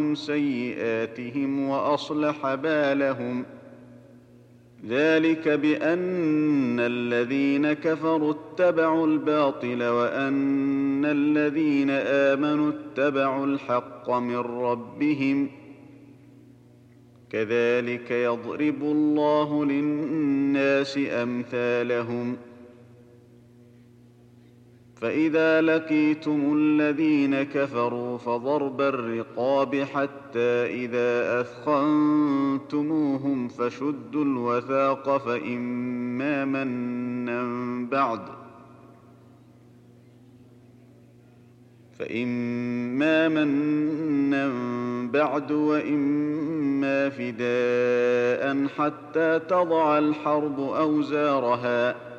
سيئاتهم وأصلح بالهم. ذلك بأن الذين كفروا اتبعوا الباطل وأن الذين آمنوا اتبعوا الحق من ربهم. كذلك يضرب الله للناس أمثالهم. فإذا لقيتم الذين كفروا فضرب الرقاب حتى إذا أثخنتموهم فشدوا الوثاق فإما منا بعد وإما فداء حتى تضع الحرب أوزارها.